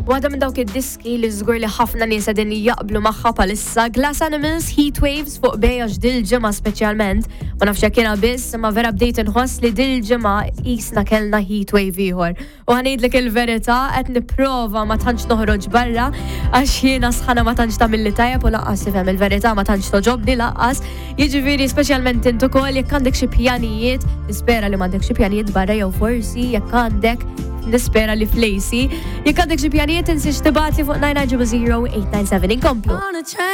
Waħda minn dawk id-diski li żgur li ħafna nies qegħdin jaqblu magħha bħalissa, Glass Animals Heat Waves fuq Bejax dil-ġimgħa speċjalment. Ma nafx jekk jiena biss, imma vera bdejt inħoss li dil-ġimgħa qisna kellna heat wave ieħor. U ħanejdlek il-verità qed nipprova ma tantx noħroġ barra għax jiena sħana ma tantx tagħmilli tajjeb u laqqas ifhem il-verità ma tantx toġobni laqqas. Jiġifieri speċjalment int ukoll jekk għandek xi pjanijiet, nispera li m'għandek xi pjanijiet barra jew forsi jekk għandek nispera li flejsi. Jekk għandek xi pjanijiet insiex tibgħatli fuq 990 897 inkomplu.